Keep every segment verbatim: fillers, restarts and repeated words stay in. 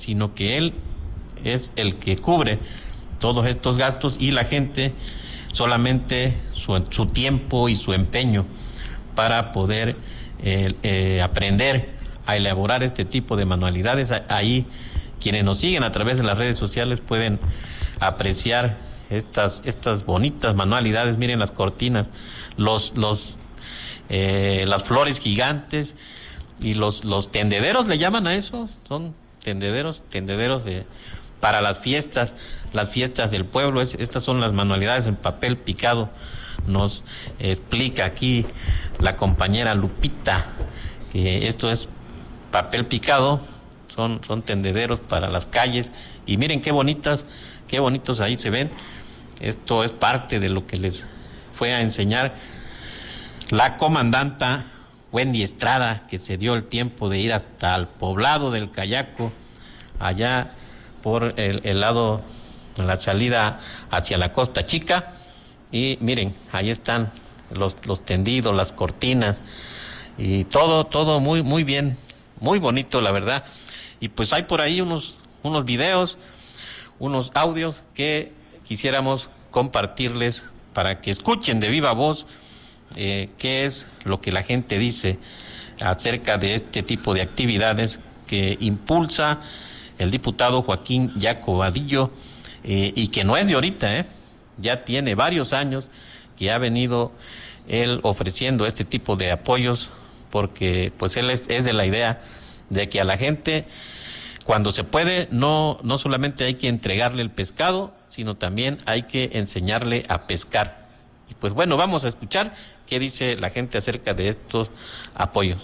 sino que él es el que cubre todos estos gastos y la gente solamente su, su tiempo y su empeño para poder eh, eh, aprender a elaborar este tipo de manualidades. Ahí quienes nos siguen a través de las redes sociales pueden apreciar estas estas bonitas manualidades. Miren las cortinas, los los eh, las flores gigantes y los los tendederos, le llaman a eso, son tendederos, tendederos de para las fiestas, las fiestas del pueblo. Es, estas son las manualidades en papel picado. Nos explica aquí la compañera Lupita que esto es papel picado, son son tendederos para las calles, y miren qué bonitas, qué bonitos ahí se ven. Esto es parte de lo que les fue a enseñar la comandanta Wendy Estrada, que se dio el tiempo de ir hasta el poblado del Cayaco, allá por el, el lado de la salida hacia la Costa Chica. Y miren, ahí están los, los tendidos, las cortinas, y todo, todo muy, muy bien, muy bonito, la verdad. Y pues hay por ahí unos, unos videos, unos audios que quisiéramos compartirles para que escuchen de viva voz eh, qué es lo que la gente dice acerca de este tipo de actividades que impulsa el diputado Joaquín Yaco Vadillo, eh, y que no es de ahorita, eh, ya tiene varios años que ha venido él ofreciendo este tipo de apoyos, porque pues él es, es de la idea de que a la gente, cuando se puede, no, no solamente hay que entregarle el pescado, sino también hay que enseñarle a pescar. Y pues bueno, vamos a escuchar qué dice la gente acerca de estos apoyos.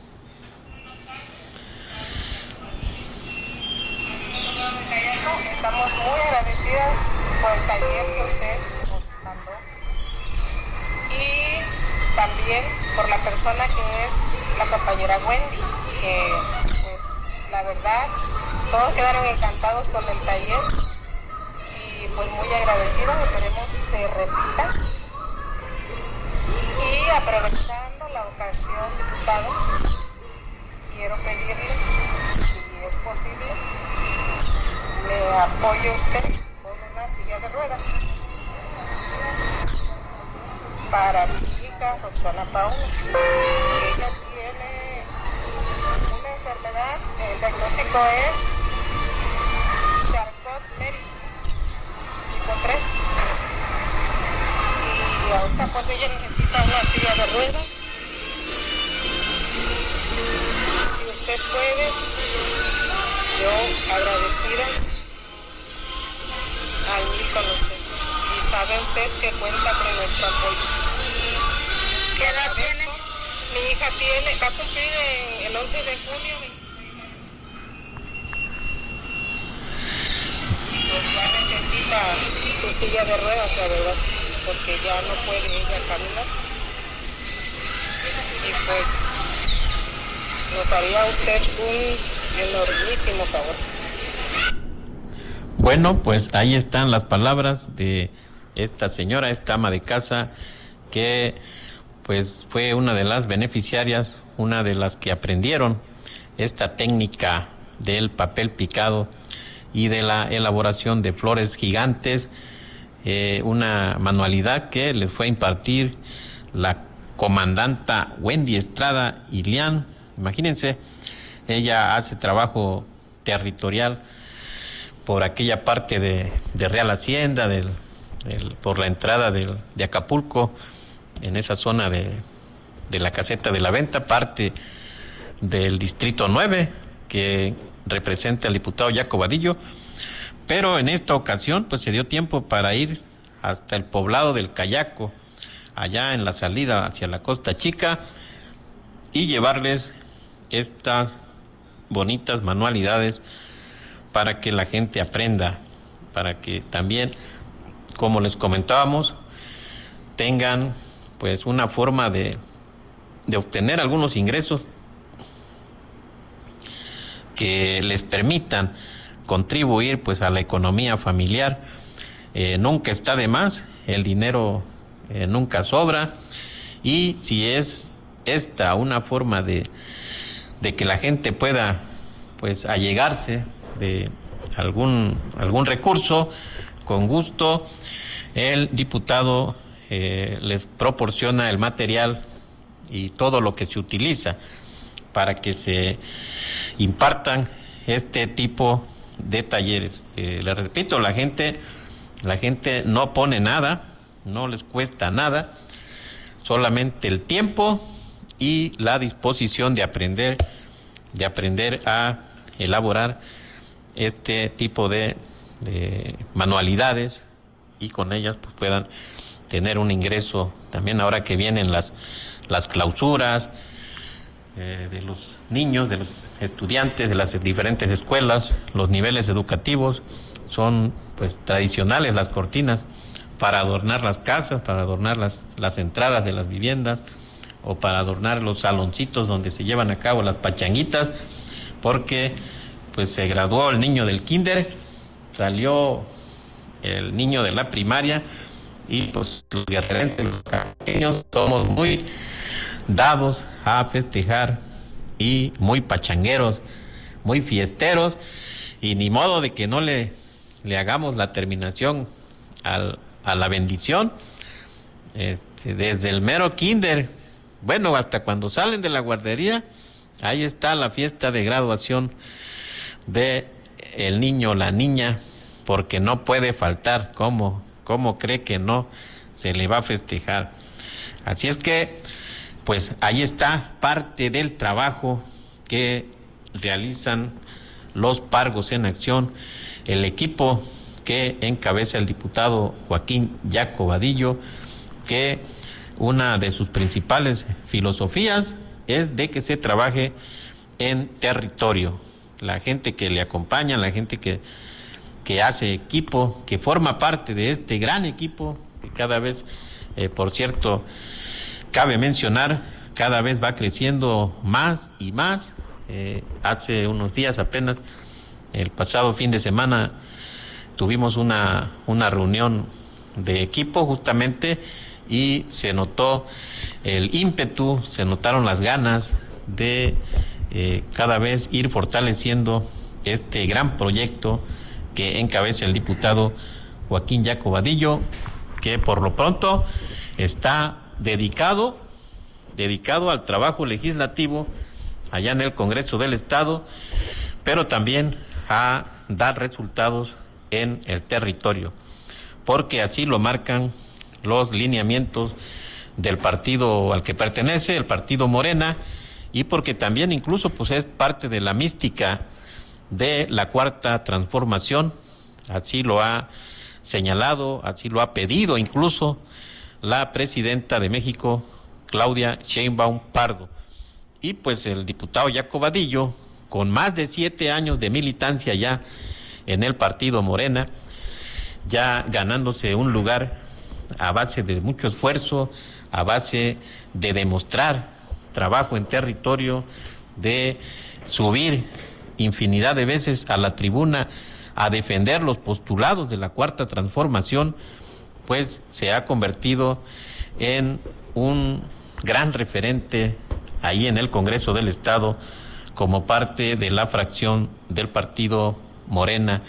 Estamos muy agradecidas por el taller que usted nos mandó y también por la persona que es la compañera Wendy, que pues la verdad todos quedaron encantados con el taller y pues muy agradecidos. Esperemos se repita. Y aprovechando la ocasión, diputado, quiero pedirle, si es posible, me apoye usted con una silla de ruedas para mi hija Roxana Paula. Ella tiene una enfermedad, el diagnóstico es Charcot-Marie tipo tres, y ahorita pues ella necesita una silla de ruedas. Si usted puede, yo agradecida al mil con usted, y sabe usted que cuenta con nuestro apoyo. ¿Qué edad tiene? Mi hija tiene, va a cumplir en el once de junio. Pues ya necesita su silla de ruedas, la verdad, porque ya no puede ella caminar. Y pues nos haría usted un enormísimo favor. Bueno, pues ahí están las palabras de esta señora, esta ama de casa, que pues fue una de las beneficiarias, una de las que aprendieron esta técnica del papel picado y de la elaboración de flores gigantes, eh, una manualidad que les fue a impartir la comandanta Wendy Estrada Ilián. Imagínense, ella hace trabajo territorial por aquella parte de, de Real Hacienda, del, del, por la entrada del, de Acapulco, en esa zona de, de la Caseta de la Venta, parte del Distrito nueve, que representa al diputado Yaco Vadillo, pero en esta ocasión pues se dio tiempo para ir hasta el poblado del Cayaco, allá en la salida hacia la Costa Chica, y llevarles estas bonitas manualidades para que la gente aprenda, para que también, como les comentábamos, tengan pues una forma de, de obtener algunos ingresos que les permitan contribuir pues a la economía familiar. Eh, nunca está de más, el dinero eh, nunca sobra, y si es esta una forma de, de que la gente pueda pues allegarse de algún, algún recurso, con gusto el diputado eh, les proporciona el material y todo lo que se utiliza para que se impartan este tipo de talleres. Eh, les repito, la gente, la gente no pone nada, no les cuesta nada, solamente el tiempo y la disposición de aprender, de aprender a elaborar este tipo de, de manualidades, y con ellas pues puedan tener un ingreso. También ahora que vienen las, las clausuras eh, de los niños, de los estudiantes, de las diferentes escuelas, los niveles educativos, son pues tradicionales las cortinas para adornar las casas, para adornar las, las entradas de las viviendas, o para adornar los saloncitos donde se llevan a cabo las pachanguitas, porque pues se graduó el niño del kinder, salió el niño de la primaria, y pues los guerrerenses, los pequeños, somos muy dados a festejar y muy pachangueros, muy fiesteros, y ni modo de que no le, le hagamos la terminación al, a la bendición, este, desde el mero kinder, bueno, hasta cuando salen de la guardería, ahí está la fiesta de graduación de el niño o la niña, porque no puede faltar. ¿Cómo, cómo cree que no se le va a festejar? Así es que, pues ahí está parte del trabajo que realizan los Pargos en Acción, el equipo que encabeza el diputado Joaquín Yaco Vadillo, que una de sus principales filosofías es de que se trabaje en territorio. La gente que le acompaña, la gente que, que hace equipo, que forma parte de este gran equipo, que cada vez, eh, por cierto, cabe mencionar, cada vez va creciendo más y más. Eh, hace unos días apenas, el pasado fin de semana, tuvimos una, una reunión de equipo justamente, y se notó el ímpetu, se notaron las ganas de eh, cada vez ir fortaleciendo este gran proyecto que encabeza el diputado Joaquín Yaco Vadillo, que por lo pronto está dedicado, dedicado al trabajo legislativo allá en el Congreso del Estado, pero también a dar resultados en el territorio, porque así lo marcan los lineamientos del partido al que pertenece, el partido Morena, y porque también incluso pues es parte de la mística de la Cuarta Transformación. Así lo ha señalado, así lo ha pedido incluso la presidenta de México, Claudia Sheinbaum Pardo. Y pues el diputado Yaco Vadillo, con más de siete años de militancia ya en el partido Morena, ya ganándose un lugar a base de mucho esfuerzo, a base de demostrar trabajo en territorio, de subir infinidad de veces a la tribuna a defender los postulados de la Cuarta Transformación, pues se ha convertido en un gran referente ahí en el Congreso del Estado como parte de la fracción del partido Morena.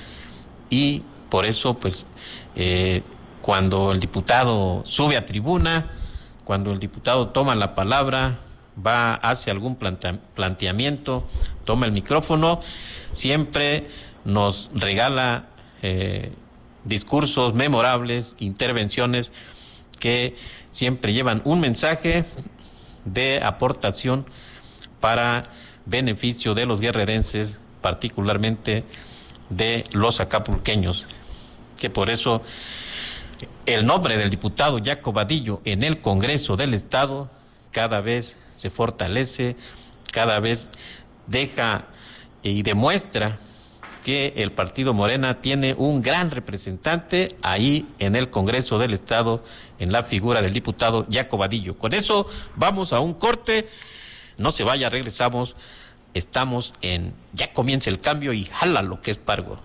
Y por eso pues eh, cuando el diputado sube a tribuna, cuando el diputado toma la palabra, va, hace algún plantea, planteamiento, toma el micrófono, siempre nos regala eh, discursos memorables, intervenciones que siempre llevan un mensaje de aportación para beneficio de los guerrerenses, particularmente de los acapulqueños, que por eso el nombre del diputado Yaco Vadillo en el Congreso del Estado cada vez se fortalece, cada vez deja y demuestra que el partido Morena tiene un gran representante ahí en el Congreso del Estado, en la figura del diputado Yaco Vadillo. Con eso vamos a un corte, no se vaya, regresamos, estamos en Ya Comienza el Cambio y jala lo que es Pargo.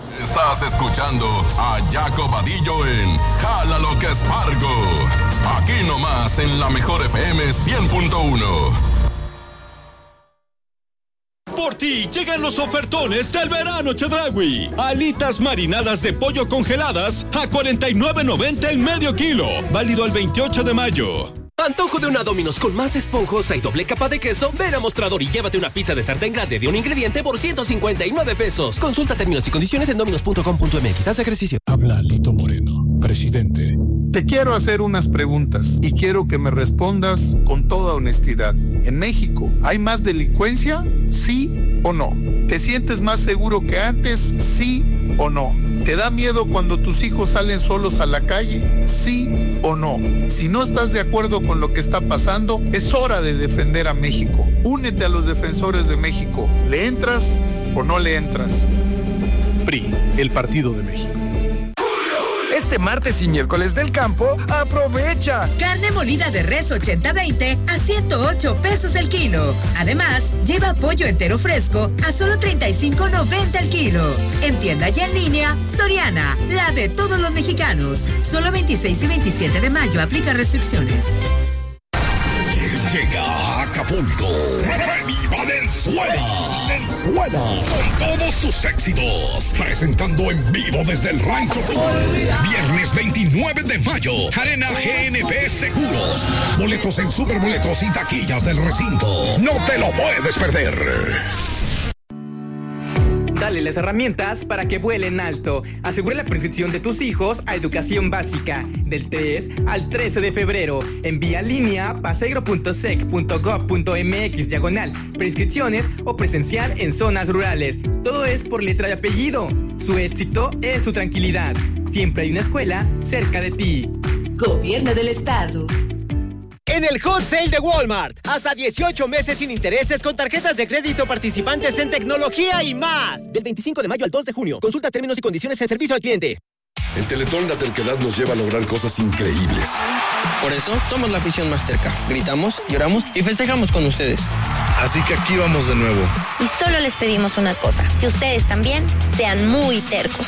Estás escuchando a Yaco Vadillo en Jala lo que es Pargo. Aquí nomás en la mejor F M cien punto uno. Por ti llegan los ofertones del verano Chedraui. Alitas marinadas de pollo congeladas a cuarenta y nueve noventa el medio kilo. Válido el veintiocho de mayo. Antojo de una Domino's con más esponjosa y doble capa de queso. Ven a Mostrador y llévate una pizza de sartén grande de un ingrediente por ciento cincuenta y nueve pesos. Consulta términos y condiciones en dominos punto com punto m x. Haz ejercicio. Habla Lito Moreno, presidente. Te quiero hacer unas preguntas y quiero que me respondas con toda honestidad. ¿En México hay más delincuencia? ¿Sí o no? ¿Te sientes más seguro que antes? ¿Sí o no? ¿Te da miedo cuando tus hijos salen solos a la calle? ¿Sí o no? Si no estás de acuerdo con lo que está pasando, es hora de defender a México. Únete a los defensores de México. ¿Le entras o no le entras? P R I, el Partido de México. Este martes y miércoles del campo, aprovecha. Carne molida de res ochenta veinte a ciento ocho pesos el kilo. Además, lleva pollo entero fresco a solo treinta y cinco noventa el kilo. En tienda y en línea, Soriana, la de todos los mexicanos. Solo veintiséis y veintisiete de mayo, aplica restricciones. Llega a Acapulco, Remy Valenzuela. Valenzuela. Con todos sus éxitos. Presentando en vivo desde el Rancho Tour. Viernes veintinueve de mayo. Arena G N P Seguros. Boletos en Superboletos y taquillas del recinto. No te lo puedes perder. Dale las herramientas para que vuelen alto. Asegura la prescripción de tus hijos a educación básica del tres al trece de febrero. Envía línea pasegro punto sec punto gob punto m x diagonal prescripciones o presencial en zonas rurales. Todo es por letra y apellido. Su éxito es su tranquilidad. Siempre hay una escuela cerca de ti. Gobierno del Estado. En el Hot Sale de Walmart, hasta dieciocho meses sin intereses con tarjetas de crédito participantes en tecnología y más. Del veinticinco de mayo al dos de junio. Consulta términos y condiciones en servicio al cliente. En Teletón la terquedad nos lleva a lograr cosas increíbles. Por eso somos la afición más terca. Gritamos, lloramos y festejamos con ustedes. Así que aquí vamos de nuevo. Y solo les pedimos una cosa, que ustedes también sean muy tercos.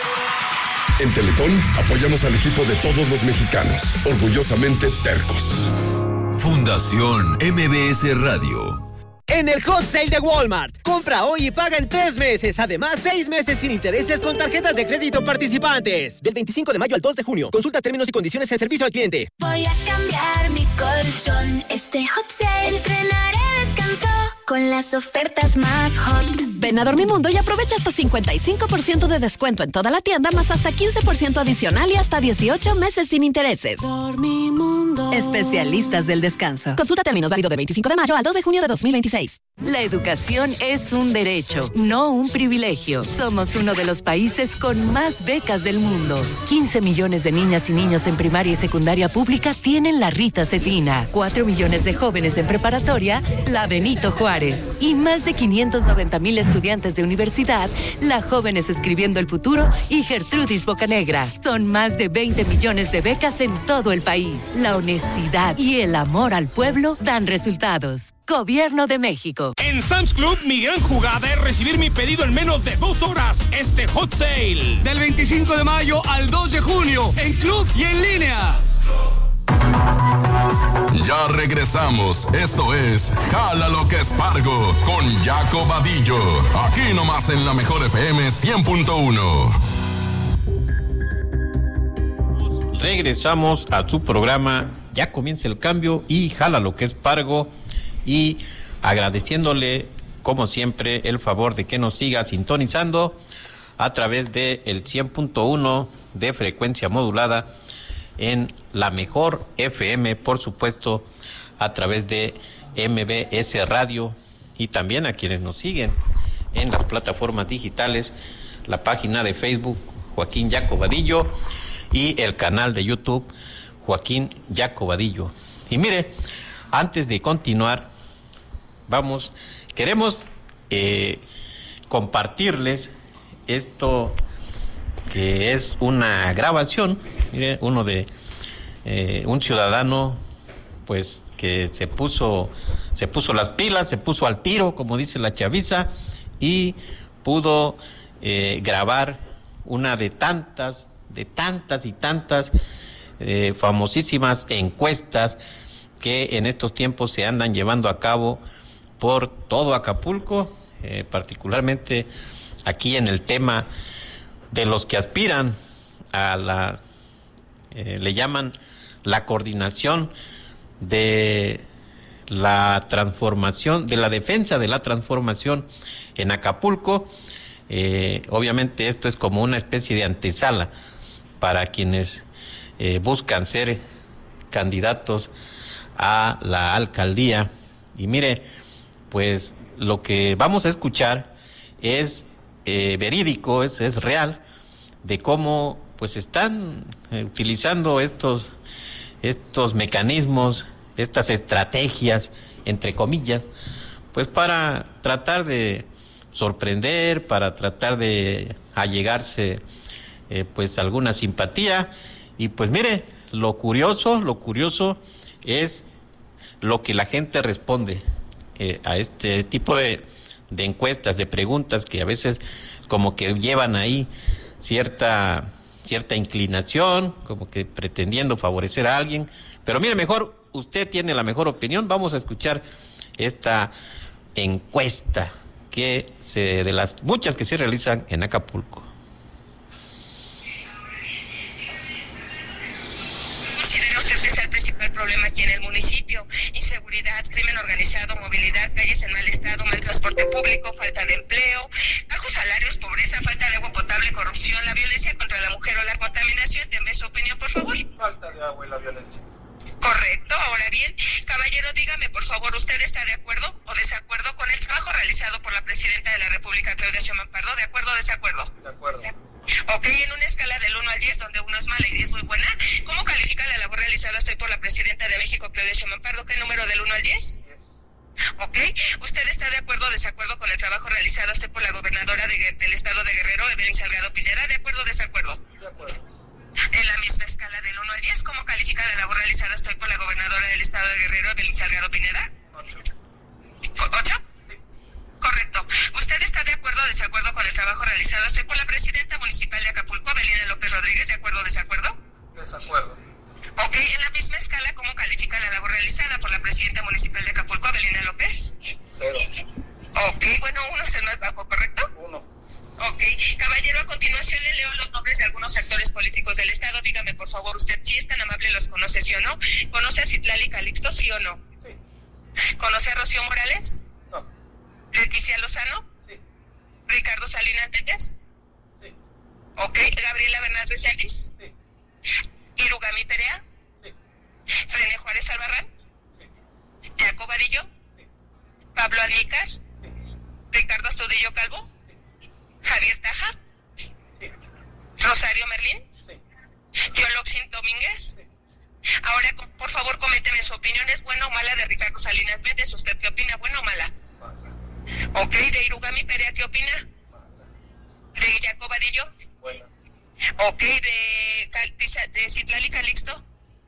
En Teletón apoyamos al equipo de todos los mexicanos, orgullosamente tercos. Fundación M B S Radio. En el Hot Sale de Walmart, compra hoy y paga en tres meses. Además, seis meses sin intereses con tarjetas de crédito participantes. Del veinticinco de mayo al dos de junio. Consulta términos y condiciones en servicio al cliente. Voy a cambiar mi colchón. Este Hot Sale estrenaré descanso con las ofertas más hot. Ven a Dormimundo y aprovecha hasta cincuenta y cinco por ciento de descuento en toda la tienda, más hasta quince por ciento adicional y hasta dieciocho meses sin intereses. Dormimundo. Especialistas del descanso. Consulta términos, válido de veinticinco de mayo al dos de junio de dos mil veintiséis. La educación es un derecho, no un privilegio. Somos uno de los países con más becas del mundo. quince millones de niñas y niños en primaria y secundaria pública tienen la Rita Cetina. cuatro millones de jóvenes en preparatoria, la Benito Juárez. Y más de quinientos noventa mil estudiantes de universidad, la Jóvenes Escribiendo el Futuro y Gertrudis Bocanegra. Son más de veinte millones de becas en todo el país. La honestidad y el amor al pueblo dan resultados. Gobierno de México. En Sam's Club, mi gran jugada es recibir mi pedido en menos de dos horas. Este Hot Sale. Del veinticinco de mayo al dos de junio. En Club y en línea. Ya regresamos. Esto es Jala lo que es Pargo con Jaco Vadillo. Aquí nomás en la mejor F M cien punto uno. Regresamos a su programa. Ya comienza el cambio y Jala lo que es Pargo. Y agradeciéndole, como siempre, el favor de que nos siga sintonizando a través de el cien punto uno de frecuencia modulada en la mejor F M, por supuesto, a través de M B S Radio, y también a quienes nos siguen en las plataformas digitales, la página de Facebook Joaquín Jaco Vadillo y el canal de YouTube Joaquín Jaco Vadillo. Y mire, antes de continuar, vamos, queremos eh, compartirles esto que es una grabación, mire, uno de eh, un ciudadano, pues que se puso, se puso las pilas, se puso al tiro, como dice la chaviza, y pudo eh, grabar una de tantas, de tantas y tantas eh, famosísimas encuestas que en estos tiempos se andan llevando a cabo por todo Acapulco, eh, particularmente aquí en el tema de los que aspiran a la, eh, le llaman la coordinación de la transformación, de la defensa de la transformación en Acapulco. Eh, obviamente esto es como una especie de antesala para quienes eh, buscan ser candidatos a la alcaldía. Y mire, pues lo que vamos a escuchar es eh, verídico, es, es real, de cómo pues están eh, utilizando estos, estos mecanismos, estas estrategias, entre comillas, pues para tratar de sorprender, para tratar de allegarse eh, pues alguna simpatía. Y pues mire, lo curioso, lo curioso es lo que la gente responde eh, a este tipo de, de encuestas, de preguntas que a veces como que llevan ahí cierta, cierta inclinación, como que pretendiendo favorecer a alguien. Pero mire, mejor, usted tiene la mejor opinión. Vamos a escuchar esta encuesta que se, de las muchas que se realizan en Acapulco. ¿Considera usted que es el principal problema aquí en el municipio? Inseguridad, crimen organizado, movilidad, calles en mal estado, mal transporte público, falta de empleo, bajos salarios, pobreza, falta de agua potable, corrupción, la violencia contra la mujer o la contaminación. Deme su opinión, por favor. Falta de agua y la violencia. Correcto. Ahora bien, caballero, dígame, por favor, ¿usted está de acuerdo o desacuerdo con el trabajo realizado por la presidenta de la República, Claudia Sheinbaum Pardo? ¿De acuerdo o desacuerdo? De acuerdo. Ok, en una escala del uno al diez, donde uno es mala y diez muy buena, ¿cómo califica la labor realizada estoy por la presidenta de México, Claudia Sheinbaum Pardo? ¿Qué número del uno al diez? diez. Ok, ¿usted está de acuerdo o desacuerdo con el trabajo realizado estoy por la gobernadora de, del estado de Guerrero, Evelyn Salgado Pineda? ¿De acuerdo o desacuerdo? De acuerdo. En la misma escala del uno al diez, ¿cómo califica la labor realizada estoy por la gobernadora del estado de Guerrero, Evelyn Salgado Pineda? ocho. ¿ocho? Sí. Correcto. ¿Usted está de acuerdo o desacuerdo con el trabajo realizado estoy por la presidenta municipal de Acapulco, Avelina López Rodríguez? ¿De acuerdo o desacuerdo? Desacuerdo. Ok, en la misma escala, ¿cómo califica la labor realizada por la presidenta municipal de Acapulco, Avelina López? Cero. Ok, bueno, uno es el más bajo, ¿correcto? Uno. Ok, caballero, a continuación le leo los nombres de algunos actores políticos del estado. Dígame, por favor, usted, si es tan amable, los conoce, ¿sí o no? ¿Conoce a Citlali Calixto, sí o no? Sí. ¿Conoce a Rocío Morales? No. ¿Leticia Lozano? Sí. ¿Ricardo Salinas Méndez? Sí. Ok, ¿Gabriela Bernal Reséndiz? Sí. ¿Irugami Perea? Sí. ¿René Juárez Albarrán? Sí. ¿Jacob Vadillo? Sí. ¿Pablo Almícar? Sí. ¿Ricardo Astudillo Calvo? Sí. ¿Javier Taja? Sí. ¿Rosario Merlín? Sí. ¿Yoloxin Domínguez? Sí. Ahora, por favor, coménteme su opinión. ¿Es buena o mala de Ricardo Salinas Méndez? ¿Usted qué opina? ¿Buena o mala? Mala. Ok, ¿de Irugami Perea qué opina? Mala. ¿De Jacob Vadillo? Buena. Ok, ¿de, Cal- de Citlali Calixto?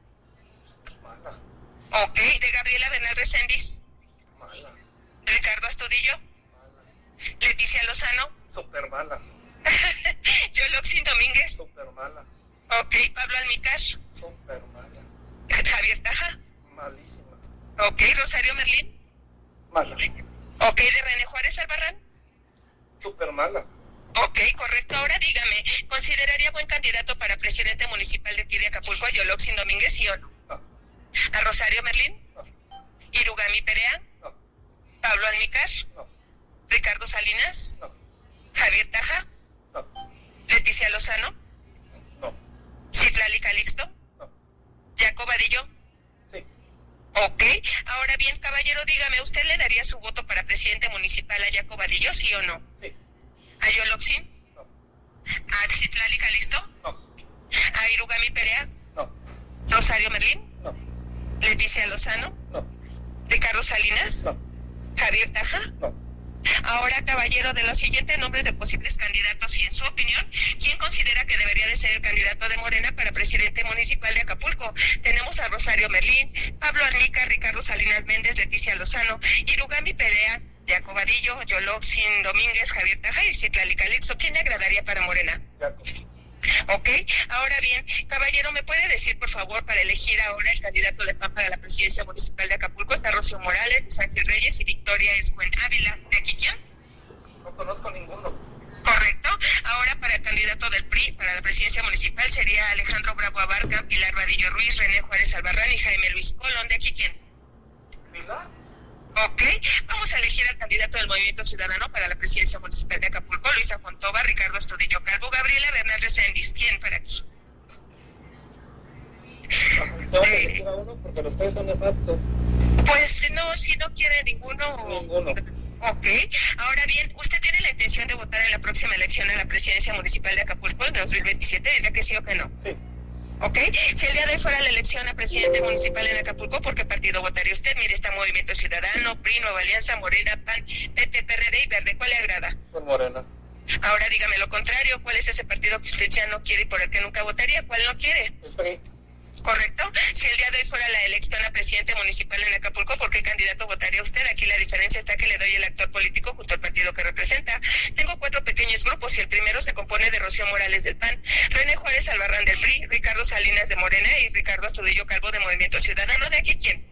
Mala. Ok, ¿de Gabriela Bernal Reséndiz? Mala. ¿Ricardo Astudillo? Mala. ¿Leticia Lozano? Super mala. ¿Yoloxin Domínguez? Super mala. Ok, ¿Pablo Almícar? Super mala. ¿Javier Taja? Malísima. Ok, ¿Rosario Merlín? Mala. Ok, ¿de René Juárez Albarrán? Super mala. Ok, correcto. Ahora dígame, ¿consideraría buen candidato para presidente municipal de aquí de Acapulco a Yoloxin Domínguez, sí o no? No. ¿A Rosario Merlín? No. ¿Irugami Perea? No. ¿Pablo Almícar? No. ¿Ricardo Salinas? No. ¿Javier Taja? No. ¿Leticia Lozano? No. ¿Citlali Calixto? No. ¿Jacob Vadillo? Sí. Ok. Ahora bien, caballero, dígame, ¿usted le daría su voto para presidente municipal a Jacob Vadillo, sí o no? Sí. ¿A Yoloxin? No. ¿A Citlali Calixto? No. ¿A Irugami Perea? No. ¿Rosario Merlín? No. ¿Leticia Lozano? No. ¿Ricardo Salinas? No. ¿Javier Taja? No. Ahora, caballero, de los siguientes nombres de posibles candidatos y en su opinión, ¿quién considera que debería de ser el candidato de Morena para presidente municipal de Acapulco? Tenemos a Rosario Merlín, Pablo Almícar, Ricardo Salinas Méndez, Leticia Lozano, Irugami Perea, Jacob Vadillo, Yoloxin Domínguez, Javier Taja y Citlali Calixto. ¿Quién le agradaría para Morena? Jacob. Ok, ahora bien, caballero, ¿me puede decir, por favor, para elegir ahora el candidato de P A N para la presidencia municipal de Acapulco? Está Rocío Morales, Luis Ángel Reyes y Victoria Escuen Ávila. ¿De aquí quién? No conozco ninguno. Correcto. Ahora para el candidato del P R I para la presidencia municipal sería Alejandro Bravo Abarca, Pilar Vadillo Ruiz, René Juárez Albarrán y Jaime Luis Colón. ¿De aquí quién? ¿Pilar? Ok, vamos a elegir al candidato del Movimiento Ciudadano para la presidencia municipal de Acapulco, Luisa Fontova, Ricardo Astudillo Calvo, Gabriela Bernal Reséndiz. ¿Quién para aquí? Tengo que elegir a uno porque los tres son nefastos. Pues no, si no quiere ninguno. Ninguno. Ok, ahora bien, ¿usted tiene la intención de votar en la próxima elección a la presidencia municipal de Acapulco en dos mil veintisiete? ¿Dirá que sí o que no? Sí. Ok, si el día de hoy fuera la elección a presidente municipal en Acapulco, ¿por qué partido votaría usted? Mire, está Movimiento Ciudadano, P R I, Nueva Alianza, Morena, P A N, P T, P R D y Verde. ¿Cuál le agrada? Por Morena. Ahora dígame lo contrario, ¿cuál es ese partido que usted ya no quiere y por el que nunca votaría? ¿Cuál no quiere? El P R I. ¿Correcto? Si el día de hoy fuera la elección a presidente municipal en Acapulco, ¿por qué candidato votaría usted? Aquí la diferencia está que le doy el actor político junto al partido que representa. Tengo cuatro pequeños grupos y el primero se compone de Rocío Morales del P A N, René Juárez Albarrán del P R I, Ricardo Salinas de Morena y Ricardo Astudillo Calvo de Movimiento Ciudadano. ¿De aquí quién?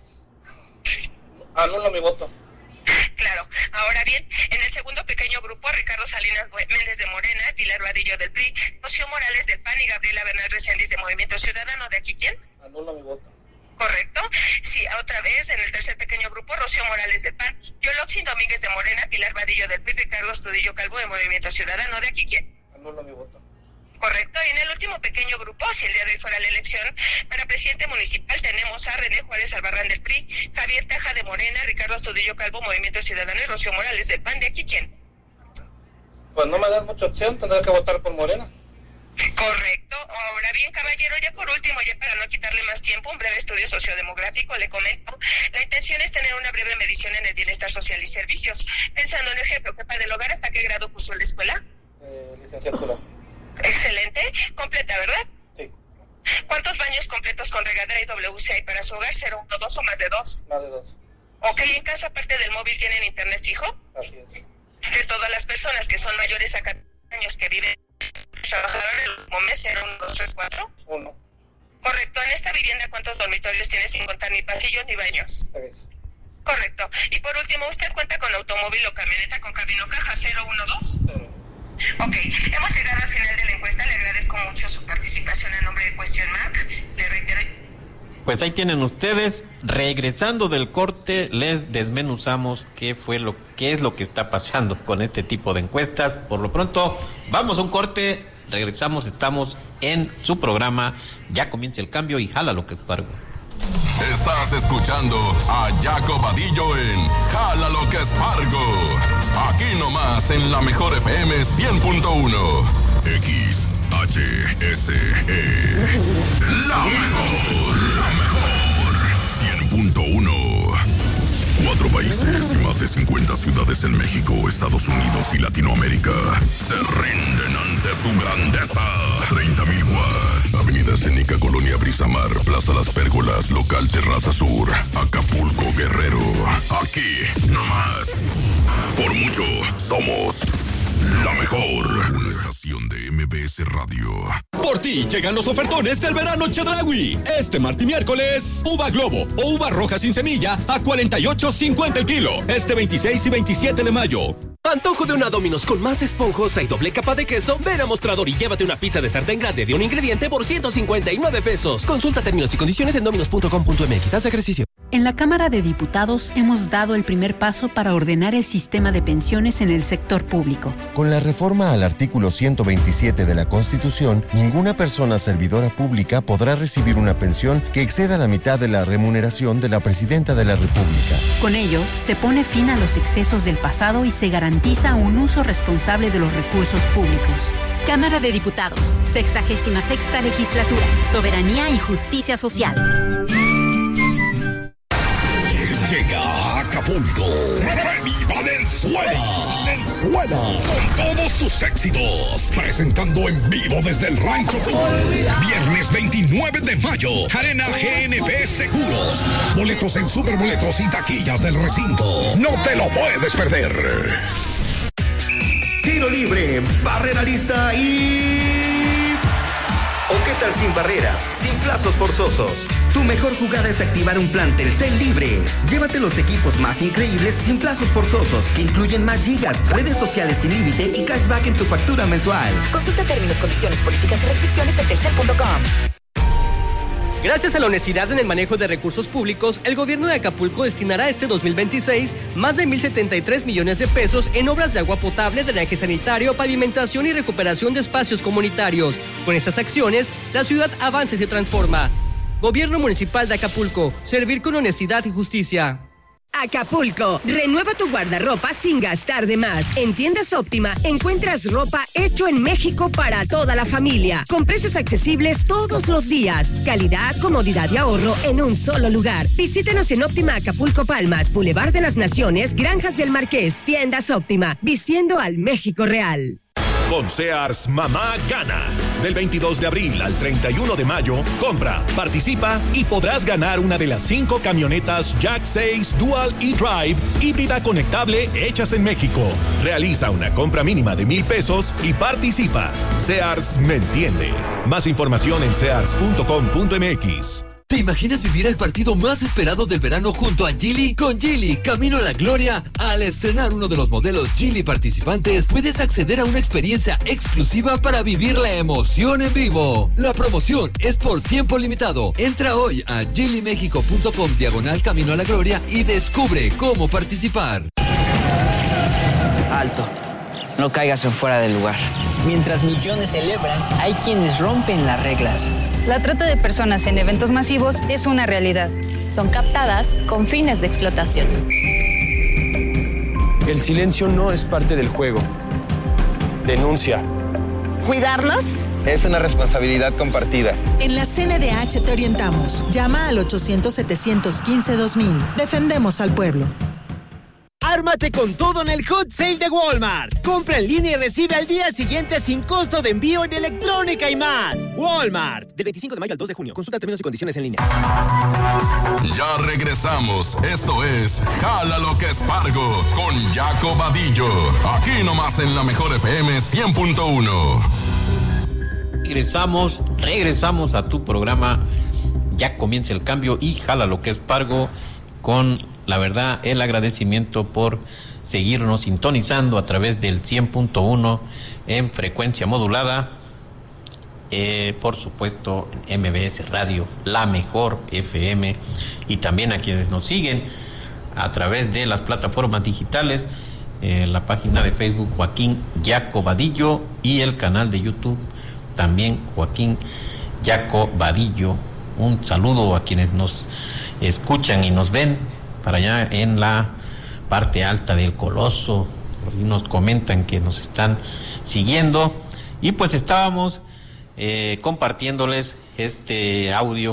Anulo mi voto. Claro. Ahora bien, en el segundo pequeño grupo, Ricardo Salinas Méndez de Morena, Pilar Vadillo del P R I, Rocío Morales del P A N y Gabriela Bernal Reséndiz de Movimiento Ciudadano. ¿De aquí quién? Anulo mi voto. ¿Correcto? Sí, otra vez, en el tercer pequeño grupo, Rocío Morales del P A N, Yoloxin Domínguez de Morena, Pilar Vadillo del P R I, Ricardo Astudillo Calvo de Movimiento Ciudadano. ¿De aquí quién? Anulo mi voto. Correcto, y en el último pequeño grupo, si el día de hoy fuera la elección, para presidente municipal tenemos a René Juárez Albarrán del P R I, Javier Taja de Morena, Ricardo Astudillo Calvo, Movimiento Ciudadano y Rocío Morales del P A N. ¿De aquí quién? Pues no me das mucha opción, tendré que votar por Morena. Correcto. Ahora bien, caballero, ya por último, ya para no quitarle más tiempo, un breve estudio sociodemográfico, le comento. La intención es tener una breve medición en el bienestar social y servicios. Pensando en ejemplo, jefa del hogar, ¿hasta qué grado cursó la escuela? Eh, licenciatura. Excelente. Completa, ¿verdad? Sí. ¿Cuántos baños completos con regadera y W C hay para su hogar? ¿Cero, uno, dos o más de dos? Más de dos. Ok, ¿en casa aparte del móvil tienen internet fijo? Así es. De todas las personas que son mayores a catorce años que viven trabajadores del último mes, ¿cero, uno, dos, tres, cuatro? Uno. Correcto. ¿En esta vivienda cuántos dormitorios tiene sin contar ni pasillos ni baños? Tres. Correcto. Y por último, ¿usted cuenta con automóvil o camioneta con cabina o caja? ¿Cero, uno, dos? Cero. Ok, hemos llegado al final de la encuesta. Le agradezco mucho su participación a nombre de Question Mark. Le reitero. Pues ahí tienen ustedes. Regresando del corte, les desmenuzamos qué fue lo qué es lo que está pasando con este tipo de encuestas. Por lo pronto, vamos a un corte. Regresamos, estamos en su programa. Ya comienza el cambio y jala lo que espargo. Estás escuchando a Jaco Vadillo en Jala lo que espargo. Aquí nomás en la mejor F M cien punto uno. X H S E. La mejor, la mejor. cien punto uno. Cuatro países y más de cincuenta ciudades en México, Estados Unidos y Latinoamérica se rinden ante su grandeza. treinta mil watts. Avenida Escénica, Colonia Brisamar, Plaza Las Pérgolas, Local Terraza Sur, Acapulco, Guerrero. Aquí, nomás. Por mucho, somos la mejor. Una estación de M B S Radio. Por ti llegan los ofertones del verano Chedraui. Este martes y miércoles, uva globo o uva roja sin semilla a cuarenta y ocho cincuenta el kilo. Este veintiséis y veintisiete de mayo. Antojo de una Domino's con más esponjosa y doble capa de queso. Ven a Mostrador y llévate una pizza de sartén grande de un ingrediente por ciento cincuenta y nueve pesos. Consulta términos y condiciones en dominos punto com punto m x. Haz ejercicio. En la Cámara de Diputados hemos dado el primer paso para ordenar el sistema de pensiones en el sector público. Con la reforma al artículo ciento veintisiete de la Constitución, ninguna persona servidora pública podrá recibir una pensión que exceda la mitad de la remuneración de la Presidenta de la República. Con ello, se pone fin a los excesos del pasado y se garantiza un uso responsable de los recursos públicos. Cámara de Diputados, sexagésima sexta legislatura, soberanía y justicia social. Llega a Acapulco, Remy Valenzuela. Valenzuela. Con todos sus éxitos. Presentando en vivo desde el Rancho Viernes veintinueve de mayo. Arena G N P Seguros. Boletos en Superboletos y taquillas del recinto. No te lo puedes perder. Tiro libre, barrera lista y ¿Qué tal sin barreras, sin plazos forzosos? Tu mejor jugada es activar un plan Telcel libre. Llévate los equipos más increíbles sin plazos forzosos, que incluyen más gigas, redes sociales sin límite y cashback en tu factura mensual. Consulta términos, condiciones, políticas y restricciones en telcel punto com. Gracias a la honestidad en el manejo de recursos públicos, el gobierno de Acapulco destinará este dos mil veintiséis más de mil setenta y tres millones de pesos en obras de agua potable, drenaje sanitario, pavimentación y recuperación de espacios comunitarios. Con estas acciones, la ciudad avanza y se transforma. Gobierno Municipal de Acapulco, servir con honestidad y justicia. Acapulco, renueva tu guardarropa sin gastar de más. En Tiendas Óptima encuentras ropa hecho en México para toda la familia, con precios accesibles todos los días. Calidad, comodidad y ahorro en un solo lugar. Visítenos en Óptima Acapulco Palmas, Boulevard de las Naciones, Granjas del Marqués. Tiendas Óptima, vistiendo al México real. Con Sears, mamá gana. Del veintidós de abril al treinta y uno de mayo, compra, participa y podrás ganar una de las cinco camionetas Jack seis Dual E-Drive híbrida conectable hechas en México. Realiza una compra mínima de mil pesos y participa. Sears me entiende. Más información en sears punto com punto m x. ¿Te imaginas vivir el partido más esperado del verano junto a Geely? Con Geely, camino a la gloria. Al estrenar uno de los modelos Geely participantes, puedes acceder a una experiencia exclusiva para vivir la emoción en vivo. La promoción es por tiempo limitado. Entra hoy a geely mexico punto com diagonal camino a la gloria y descubre cómo participar. Alto. No caigas en fuera del lugar. Mientras millones celebran, hay quienes rompen las reglas. La trata de personas en eventos masivos es una realidad. Son captadas con fines de explotación. El silencio no es parte del juego. Denuncia. ¿Cuidarnos? Es una responsabilidad compartida. En la C N D H te orientamos. Llama al ochocientos, setecientos quince, dos mil. Defendemos al pueblo. Ármate con todo en el Hot Sale de Walmart. Compra en línea y recibe al día siguiente sin costo de envío en electrónica y más. Walmart. Del veinticinco de mayo al dos de junio. Consulta términos y condiciones en línea. Ya regresamos. Esto es Jala lo que es Pargo con Jaco Vadillo. Aquí nomás en la mejor F M cien punto uno. Regresamos, regresamos a tu programa. Ya comienza el cambio y Jala lo que es Pargo con... La verdad, el agradecimiento por seguirnos sintonizando a través del cien punto uno en frecuencia modulada. Eh, por supuesto, en M B S Radio, la mejor F M. Y también a quienes nos siguen a través de las plataformas digitales, eh, la página de Facebook Joaquín Jaco Vadillo y el canal de YouTube también Joaquín Jaco Vadillo. Un saludo a quienes nos escuchan y nos ven para allá en la parte alta del Coloso. Y nos comentan que nos están siguiendo y pues estábamos eh, compartiéndoles este audio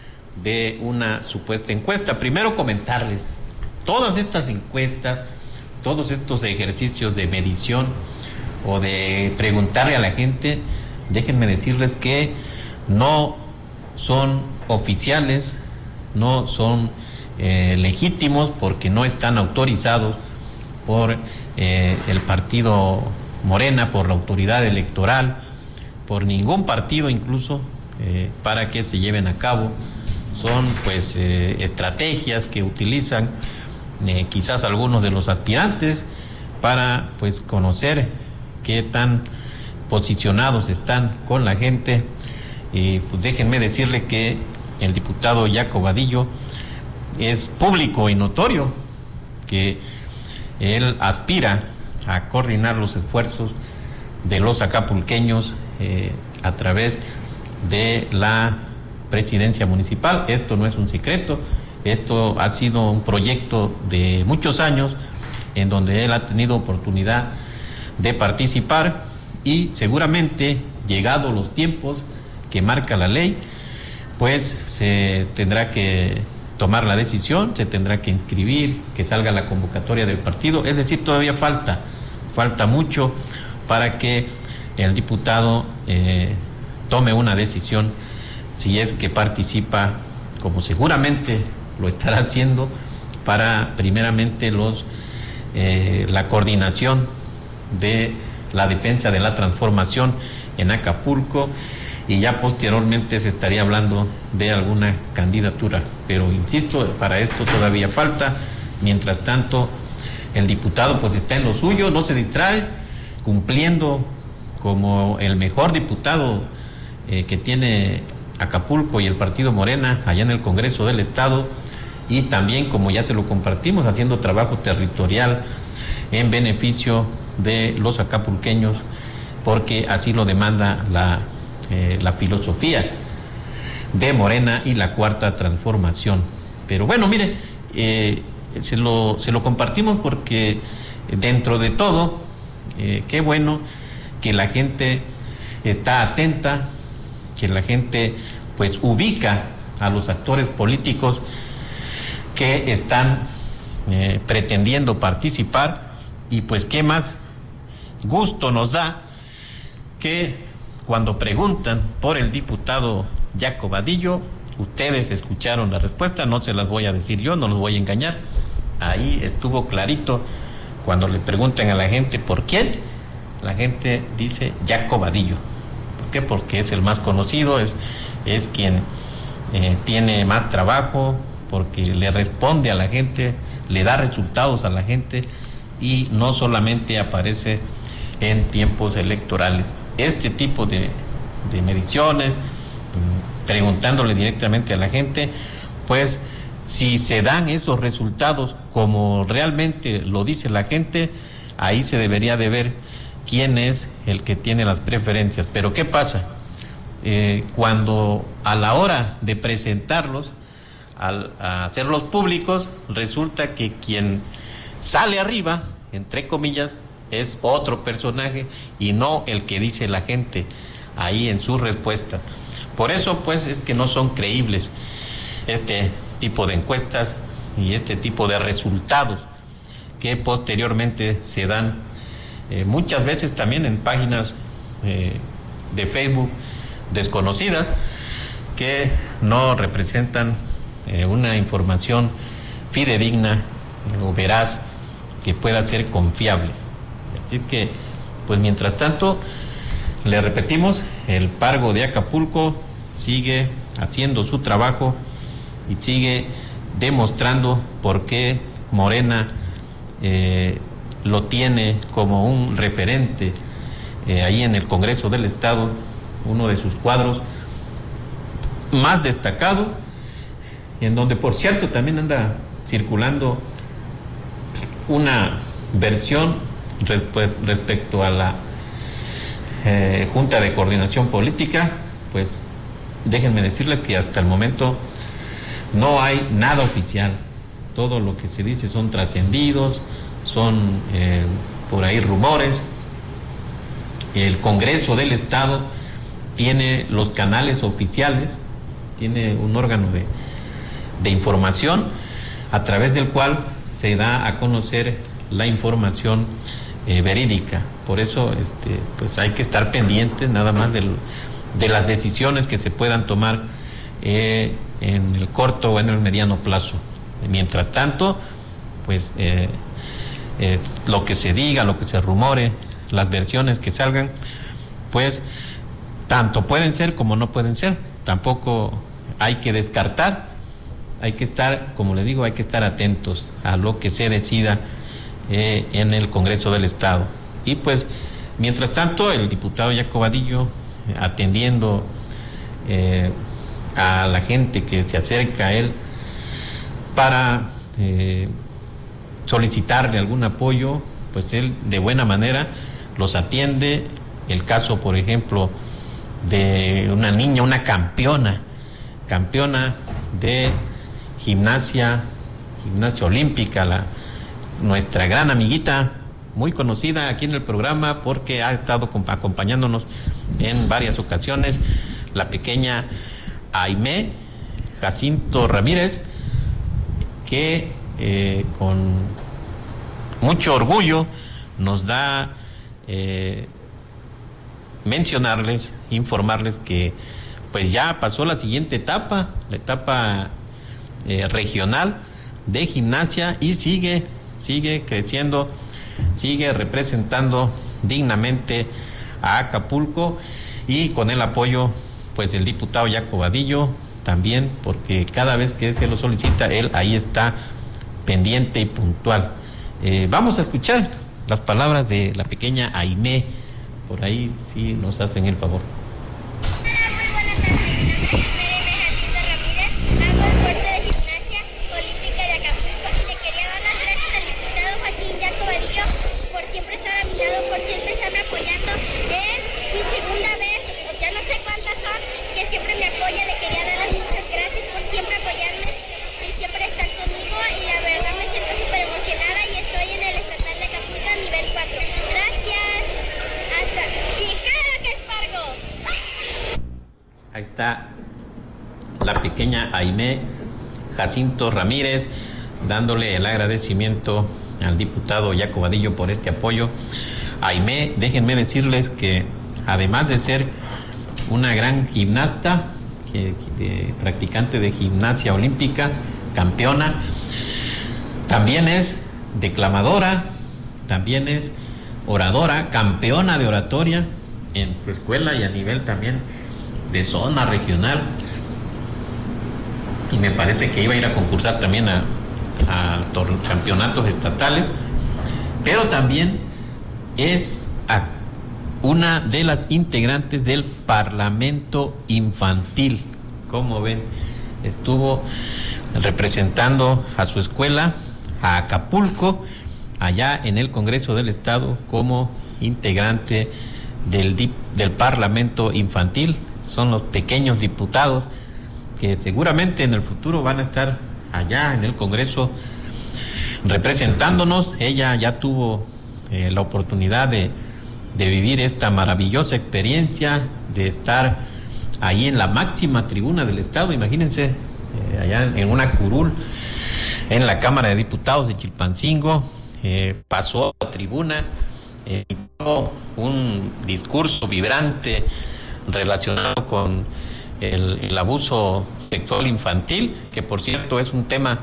de una supuesta encuesta. Primero comentarles, todas estas encuestas, todos estos ejercicios de medición o de preguntarle a la gente, déjenme decirles que no son oficiales, no son Eh, legítimos, porque no están autorizados por eh, el partido Morena, por la autoridad electoral, por ningún partido incluso, eh, para que se lleven a cabo. Son pues eh, estrategias que utilizan eh, quizás algunos de los aspirantes para pues conocer qué tan posicionados están con la gente. Y pues déjenme decirle que el diputado Jaco Vadillo es público y notorio que él aspira a coordinar los esfuerzos de los acapulqueños eh, a través de la presidencia municipal. Esto no es un secreto, esto ha sido un proyecto de muchos años en donde él ha tenido oportunidad de participar y seguramente, llegados los tiempos que marca la ley, pues se tendrá que tomar la decisión, se tendrá que inscribir, que salga la convocatoria del partido. Es decir, todavía falta, falta mucho para que el diputado eh, tome una decisión si es que participa, como seguramente lo estará haciendo, para primeramente los eh, la coordinación de la defensa de la transformación en Acapulco y ya posteriormente se estaría hablando de alguna candidatura. Pero insisto, para esto todavía falta. Mientras tanto, el diputado pues está en lo suyo, no se distrae, cumpliendo como el mejor diputado eh, que tiene Acapulco y el partido Morena allá en el Congreso del Estado, y también, como ya se lo compartimos, haciendo trabajo territorial en beneficio de los acapulqueños, porque así lo demanda la, eh, la filosofía de Morena y la Cuarta Transformación. Pero bueno, mire, eh, se, lo, se lo compartimos porque dentro de todo, eh, qué bueno que la gente está atenta, que la gente pues ubica a los actores políticos que están eh, pretendiendo participar, y pues qué más gusto nos da que cuando preguntan por el diputado Jaco Vadillo, ustedes escucharon la respuesta, no se las voy a decir yo, no los voy a engañar, ahí estuvo clarito. Cuando le preguntan a la gente por quién, la gente dice Jaco Vadillo. ¿Por qué? Porque es el más conocido, es, es quien eh, tiene más trabajo, porque le responde a la gente, le da resultados a la gente, y no solamente aparece en tiempos electorales. Este tipo de, de mediciones, preguntándole directamente a la gente, pues si se dan esos resultados como realmente lo dice la gente, ahí se debería de ver quién es el que tiene las preferencias. Pero ¿qué pasa? Eh, cuando a la hora de presentarlos, al a hacerlos públicos, resulta que quien sale arriba, entre comillas, es otro personaje y no el que dice la gente ahí en su respuesta. Por eso pues es que no son creíbles este tipo de encuestas y este tipo de resultados que posteriormente se dan eh, muchas veces también en páginas eh, de Facebook desconocidas, que no representan eh, una información fidedigna o veraz que pueda ser confiable. Así que, pues mientras tanto, le repetimos, el Pargo de Acapulco sigue haciendo su trabajo y sigue demostrando por qué Morena eh, lo tiene como un referente eh, ahí en el Congreso del Estado, uno de sus cuadros más destacado, en donde por cierto también anda circulando una versión respecto a la eh, Junta de Coordinación Política. Pues déjenme decirles que hasta el momento no hay nada oficial. Todo lo que se dice son trascendidos, son eh, por ahí rumores. El Congreso del Estado tiene los canales oficiales, tiene un órgano de, de información a través del cual se da a conocer la información eh, verídica. Por eso este, pues hay que estar pendientes nada más de, de las decisiones que se puedan tomar eh, en el corto o en el mediano plazo. Mientras tanto, pues eh, eh, lo que se diga, lo que se rumore, las versiones que salgan, pues tanto pueden ser como no pueden ser. Tampoco hay que descartar, hay que estar, como le digo, hay que estar atentos a lo que se decida eh, en el Congreso del Estado. Y pues, mientras tanto, el diputado Jaco Vadillo, eh, atendiendo eh, a la gente que se acerca a él para eh, solicitarle algún apoyo, pues él de buena manera los atiende. El caso, por ejemplo, de una niña, una campeona, campeona de gimnasia, gimnasia olímpica, la, nuestra gran amiguita, muy conocida aquí en el programa porque ha estado acompañándonos en varias ocasiones, la pequeña Aimé Jacinto Ramírez, que eh, con mucho orgullo nos da eh, mencionarles, informarles que pues ya pasó la siguiente etapa, la etapa eh, regional de gimnasia, y sigue, sigue creciendo, sigue representando dignamente a Acapulco, y con el apoyo pues el diputado Jaco Vadillo también, porque cada vez que se lo solicita, él ahí está pendiente y puntual. Eh, vamos a escuchar las palabras de la pequeña Aimé, por ahí sí nos hacen el favor. Siempre me apoya, le quería dar las muchas gracias por siempre apoyarme y siempre estar conmigo, y la verdad me siento súper emocionada y estoy en el estatal de Acapulco nivel cuatro. Gracias. Hasta. Y jala que espargo. Ahí está la pequeña Aimé Jacinto Ramírez dándole el agradecimiento al diputado Jaco Vadillo por este apoyo. Aimé, déjenme decirles que además de ser una gran gimnasta, que, que, practicante de gimnasia olímpica, campeona, también es declamadora, también es oradora, campeona de oratoria en su escuela y a nivel también de zona regional, y me parece que iba a ir a concursar también a, a campeonatos estatales, pero también es activa, una de las integrantes del Parlamento Infantil. Como ven, estuvo representando a su escuela, a Acapulco, allá en el Congreso del Estado, como integrante del, del Parlamento Infantil. Son los pequeños diputados que seguramente en el futuro van a estar allá en el Congreso representándonos. Ella ya tuvo eh, la oportunidad de de vivir esta maravillosa experiencia, de estar ahí en la máxima tribuna del Estado, imagínense, eh, allá en una curul, en la Cámara de Diputados de Chilpancingo, eh, pasó a la tribuna, eh, dio un discurso vibrante relacionado con el, el abuso sexual infantil, que por cierto es un tema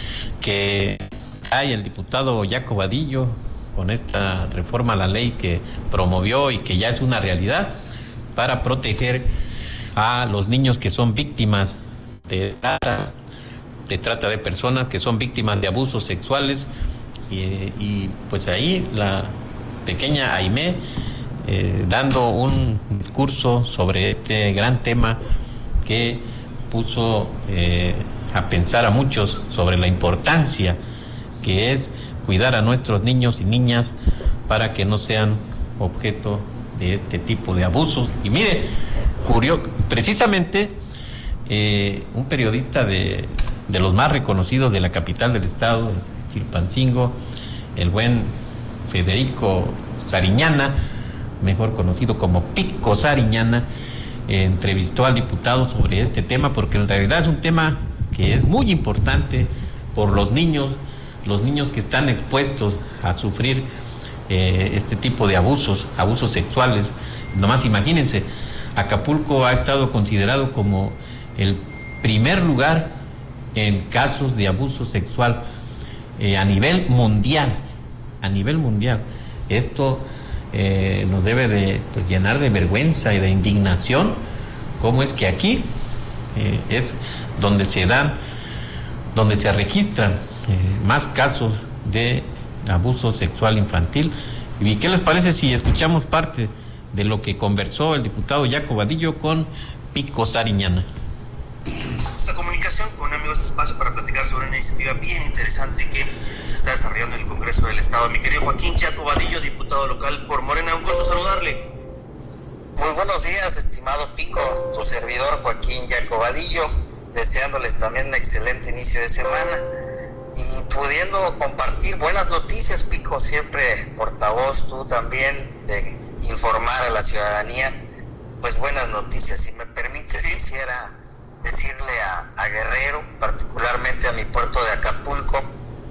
que hay el diputado Jaco Vadillo, con esta reforma a la ley que promovió y que ya es una realidad para proteger a los niños que son víctimas de trata, de trata de personas, que son víctimas de abusos sexuales, y, y pues ahí la pequeña Aimé eh, dando un discurso sobre este gran tema que puso eh, a pensar a muchos sobre la importancia que es cuidar a nuestros niños y niñas para que no sean objeto de este tipo de abusos. Y mire, curioso, precisamente eh, un periodista de, de los más reconocidos de la capital del estado, Chilpancingo, el buen Federico Sariñana, mejor conocido como Pico Sariñana, eh, entrevistó al diputado sobre este tema, porque en realidad es un tema que es muy importante por los niños, los niños que están expuestos a sufrir eh, este tipo de abusos, abusos sexuales. Nomás imagínense, Acapulco ha estado considerado como el primer lugar en casos de abuso sexual eh, a nivel mundial, a nivel mundial. Esto eh, nos debe de pues, llenar de vergüenza y de indignación, cómo es que aquí eh, es donde se dan, donde se registran Eh, más casos de abuso sexual infantil. ¿Y qué les parece si escuchamos parte de lo que conversó el diputado Jaco Vadillo con Pico Sariñana? Esta comunicación con amigos de espacio para platicar sobre una iniciativa bien interesante que se está desarrollando en el Congreso del Estado. Mi querido Joaquín Jaco Vadillo, diputado local por Morena, un gusto saludarle. Muy buenos días, estimado Pico, tu servidor Joaquín Jaco Vadillo, deseándoles también un excelente inicio de semana y pudiendo compartir buenas noticias, Pico, siempre portavoz tú también de informar a la ciudadanía, pues buenas noticias. Si me permites, ¿sí? Quisiera decirle a, a Guerrero, particularmente a mi puerto de Acapulco,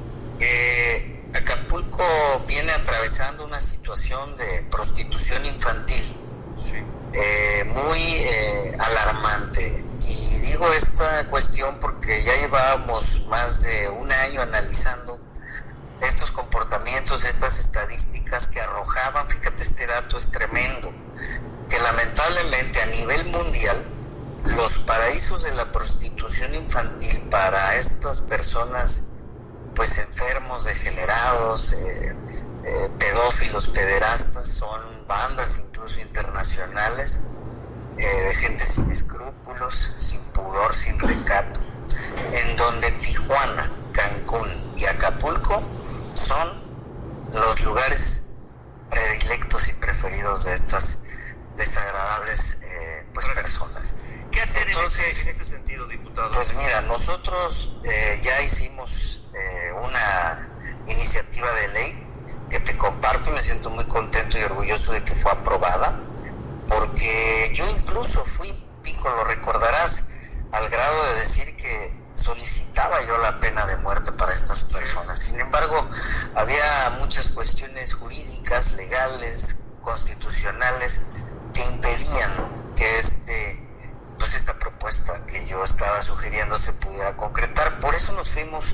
que Acapulco viene atravesando una situación de prostitución infantil, sí. eh, muy eh, alarmante. Y digo esta cuestión porque ya llevábamos más de un año analizando estos comportamientos, estas estadísticas que arrojaban, fíjate, este dato es tremendo, que lamentablemente a nivel mundial los paraísos de la prostitución infantil para estas personas pues enfermos, degenerados, eh, eh, pedófilos, pederastas, son bandas incluso internacionales, eh, de gente sin escrúpulos, sin pudor, sin recato, en donde Tijuana, Cancún y Acapulco son los lugares predilectos y preferidos de estas desagradables eh, pues personas. ¿Qué hacer Entonces, en, este, en este sentido, diputado? Pues mira, nosotros eh, ya hicimos eh, una iniciativa de ley que te comparto, me siento muy contento y orgulloso de que fue aprobada, porque yo incluso fui, Pico, lo recordarás, al grado de decir que solicitaba yo la pena de muerte para estas personas. Sin embargo, había muchas cuestiones jurídicas, legales, constitucionales, que impedían que este pues esta propuesta que yo estaba sugiriendo se pudiera concretar. Por eso nos fuimos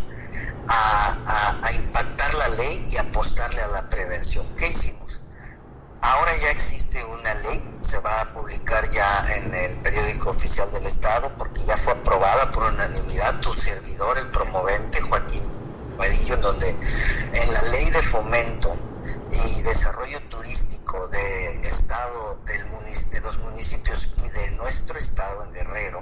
a, a, a impactar la ley y apostarle a la prevención. ¿Qué hicimos? Ahora ya existe una ley, se va a publicar ya en el periódico oficial del Estado, porque ya fue aprobada por unanimidad, tu servidor, el promovente Joaquín Vadillo, en donde en la ley de fomento y desarrollo turístico de estado del munic- de los municipios y de nuestro estado en Guerrero,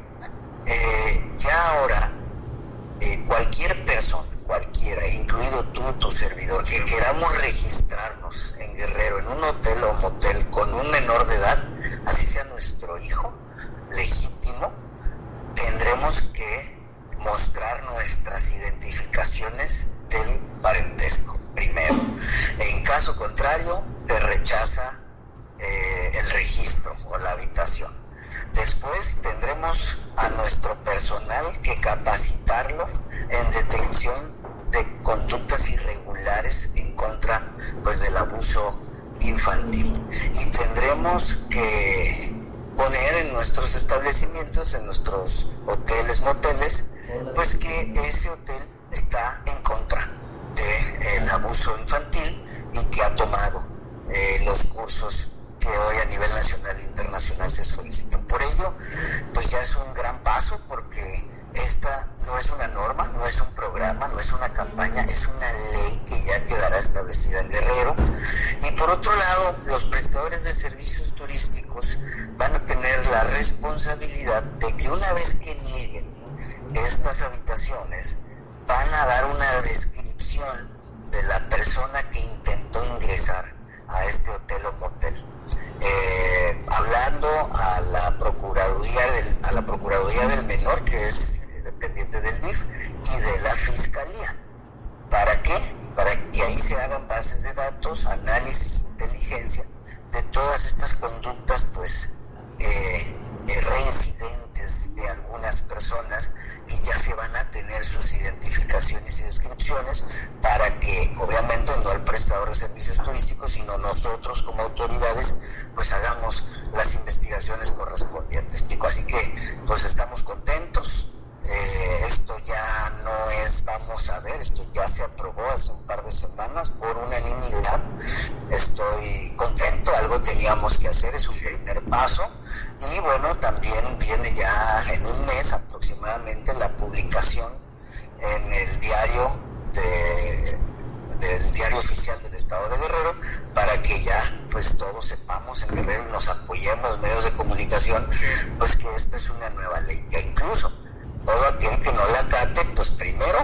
eh, ya ahora eh, cualquier persona, cualquiera, incluido tú, tu servidor, que queramos registrarnos en Guerrero en un hotel o motel con un menor de edad, así sea nuestro hijo legítimo, tendremos que mostrar nuestras identificaciones del parentesco primero. En caso contrario, te rechaza eh, el registro o la habitación. Después tendremos a nuestro personal que capacitarlo en detección de conductas irregulares en contra pues del abuso infantil, y tendremos que poner en nuestros establecimientos, en nuestros hoteles, moteles, pues que ese hotel está en contra del abuso infantil y que ha tomado eh, los cursos que hoy a nivel nacional e internacional se solicitan. Por ello, pues ya es un gran paso, porque esta no es una norma, no es un programa, no es una campaña, es una ley que ya quedará establecida en Guerrero. Y por otro lado, los prestadores de servicios turísticos van a tener la responsabilidad de que una vez que nieguen estas habitaciones, van a dar una descripción de la persona que intentó ingresar a este hotel o motel, eh, hablando a la Procuraduría del, a la Procuraduría del Menor, que es dependiente del D I F, y de la Fiscalía. ¿Para qué? Para que ahí se hagan bases de datos, análisis, inteligencia de todas estas conductas pues eh, eh, reincidentes de algunas personas, y ya se van a tener sus identificaciones y descripciones, para que obviamente no el prestador de servicios turísticos, sino nosotros como autoridades pues hagamos las investigaciones correspondientes, Pico. Así que pues estamos contentos. Eh, esto ya no es vamos a ver, esto ya se aprobó hace un par de semanas por unanimidad. Estoy contento, algo teníamos que hacer, es un primer paso. Y bueno, también viene ya en un mes aproximadamente la publicación en el diario de, del diario oficial del Estado de Guerrero, para que ya pues todos sepamos en Guerrero y nos apoyemos los medios de comunicación, pues que esta es una nueva ley, que incluso todo aquel que no la acate, pues primero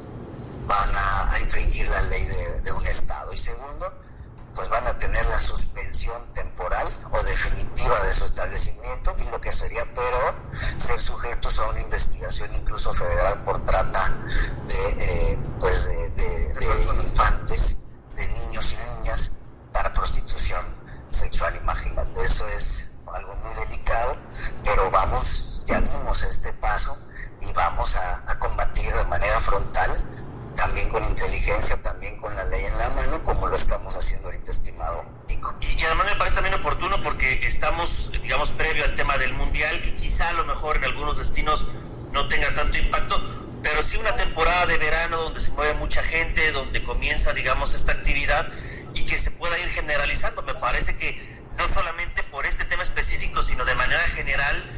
van a, a infringir la ley de, de un estado, y segundo, pues van a tener la suspensión temporal o definitiva de su establecimiento, y lo que sería peor, ser sujetos a una investigación incluso federal por trata de eh, pues de, de, de infantes, de niños y niñas, para prostitución sexual. Imagínate, eso es algo muy delicado, pero vamos, ya dimos este paso y vamos a, a combatir de manera frontal, también con inteligencia, también con la ley en la mano, como lo estamos haciendo ahorita, estimado Pico. Y, y además me parece también oportuno, porque estamos, digamos, previo al tema del Mundial, que quizá a lo mejor en algunos destinos no tenga tanto impacto, pero sí una temporada de verano donde se mueve mucha gente, donde comienza, digamos, esta actividad, y que se pueda ir generalizando. Me parece que no solamente por este tema específico, sino de manera general,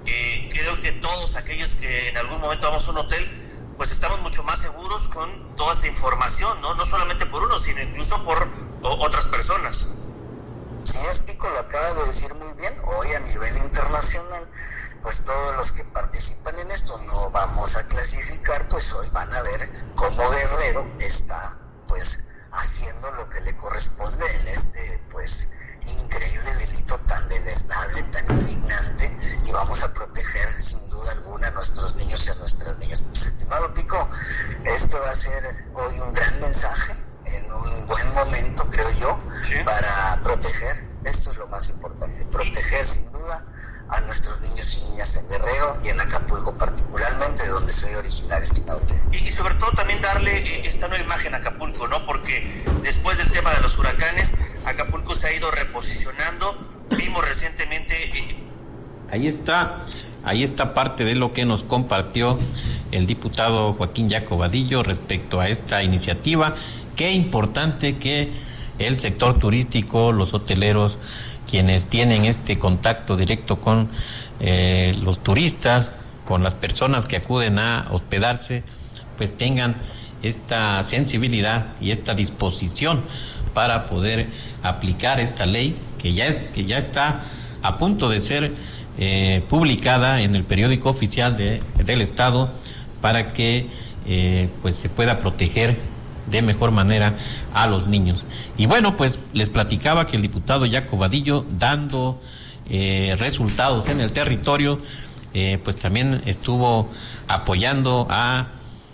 Eh, creo que todos aquellos que en algún momento vamos a un hotel, pues estamos mucho más seguros con toda esta información, ¿no? No solamente por uno, sino incluso por o, otras personas. Sí, es Pico, lo acaba de decir muy bien. Hoy a nivel internacional, pues todos los que participan en esto no vamos a clasificar, pues hoy van a ver cómo Guerrero está pues haciendo lo que le corresponde en este pues increíble delito tan deleznable, tan indignante, y vamos a proteger sin duda alguna a nuestros niños y a nuestras niñas. Pues, estimado Pico, esto va a ser hoy un gran mensaje en un buen momento, creo yo, ¿sí?, para proteger. Esto es lo más importante, proteger sin duda a nuestros niños y niñas en Guerrero y en Acapulco particularmente, de donde soy originario, estimado. Y, y sobre todo también darle eh, esta nueva imagen a Acapulco, ¿no? Porque después del tema de los huracanes, Acapulco se ha ido reposicionando. Vimos recientemente... Eh... Ahí está, ahí está parte de lo que nos compartió el diputado Joaquín Yaco Vadillo respecto a esta iniciativa. Qué importante que el sector turístico, los hoteleros, quienes tienen este contacto directo con eh, los turistas, con las personas que acuden a hospedarse, pues tengan esta sensibilidad y esta disposición para poder aplicar esta ley que ya es que ya está a punto de ser eh, publicada en el periódico oficial de, del Estado, para que eh, pues se pueda proteger de mejor manera a los niños. Y bueno, pues les platicaba que el diputado Yaco Vadillo, dando eh, resultados en el territorio, eh, pues también estuvo apoyando a,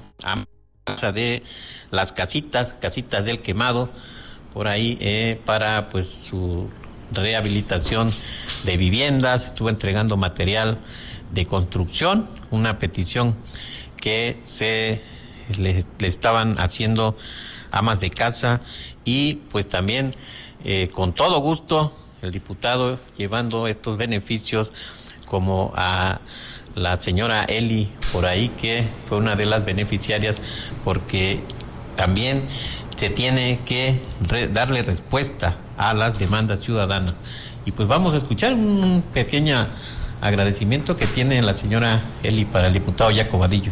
a de las casitas, casitas del quemado, por ahí eh, para pues su rehabilitación de viviendas, estuvo entregando material de construcción, una petición que se le, le estaban haciendo amas de casa, y pues también eh, con todo gusto el diputado llevando estos beneficios, como a la señora Eli por ahí, que fue una de las beneficiarias, porque también se tiene que re- darle respuesta a las demandas ciudadanas. Y pues vamos a escuchar un pequeño agradecimiento que tiene la señora Eli para el diputado Yaco Vadillo.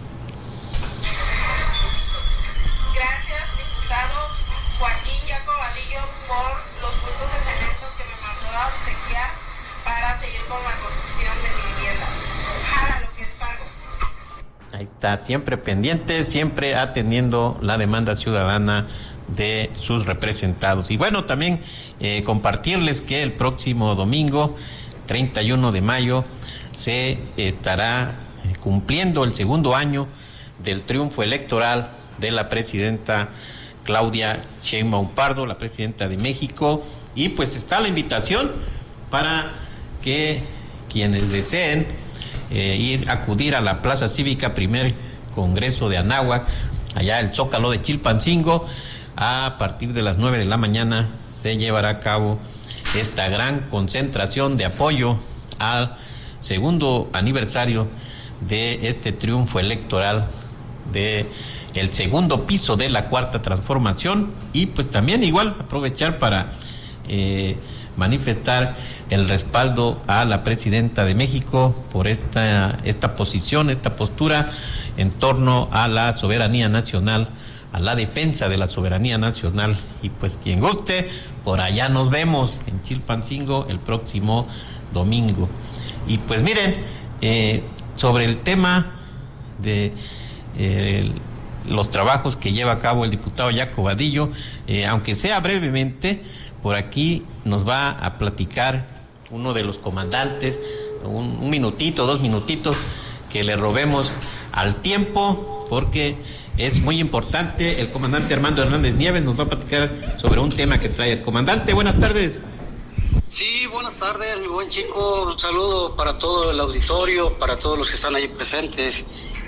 Ahí está, siempre pendiente, siempre atendiendo la demanda ciudadana de sus representados. Y bueno, también eh, compartirles que el próximo domingo, treinta y uno de mayo, se estará eh, cumpliendo el segundo año del triunfo electoral de la presidenta Claudia Sheinbaum Pardo, la presidenta de México, y pues está la invitación para que quienes deseen Eh, ir a acudir a la Plaza Cívica, primer Congreso de Anáhuac, allá el Zócalo de Chilpancingo. A partir de las nueve de la mañana se llevará a cabo esta gran concentración de apoyo al segundo aniversario de este triunfo electoral de el segundo piso de la Cuarta Transformación, y pues también igual aprovechar para eh, manifestar el respaldo a la presidenta de México por esta esta posición, esta postura en torno a la soberanía nacional, a la defensa de la soberanía nacional. Y pues quien guste, por allá nos vemos en Chilpancingo el próximo domingo. Y pues miren, eh, sobre el tema de eh, los trabajos que lleva a cabo el diputado Yaco Vadillo, eh, aunque sea brevemente, por aquí nos va a platicar uno de los comandantes, un, un minutito, dos minutitos, que le robemos al tiempo, porque es muy importante. El comandante Armando Hernández Nieves nos va a platicar sobre un tema que trae el comandante. Buenas tardes. Sí, buenas tardes, mi buen chico. Un saludo para todo el auditorio, para todos los que están ahí presentes.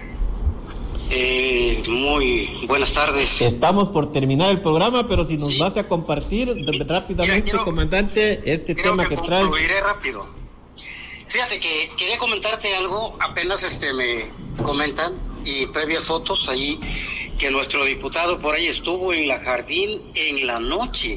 Eh, muy buenas tardes. Estamos por terminar el programa, pero si nos sí. vas a compartir rápidamente, Mira, quiero, comandante, este tema que, que traes. Concluiré rápido. Fíjate que quería comentarte algo, apenas este me comentan, y previas fotos ahí, que nuestro diputado por ahí estuvo en la Jardín en la noche.